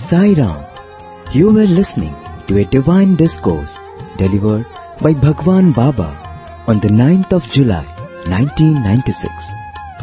Sai Ram. You were listening to a divine discourse delivered by Bhagwan Baba on the 9th of July 1996